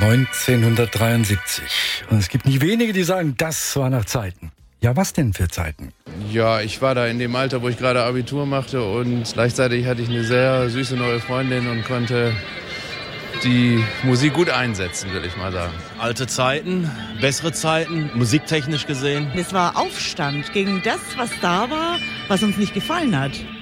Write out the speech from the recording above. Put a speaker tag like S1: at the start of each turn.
S1: 1973. Und es gibt nicht wenige, die sagen, das war nach Zeiten. Ja, was denn für Zeiten?
S2: Ja, ich war da in dem Alter, wo ich gerade Abitur machte und gleichzeitig hatte ich eine sehr süße neue Freundin und konnte die Musik gut einsetzen, will ich mal sagen.
S3: Alte Zeiten, bessere Zeiten, musiktechnisch gesehen.
S4: Es war Aufstand gegen das, was da war, was uns nicht gefallen hat.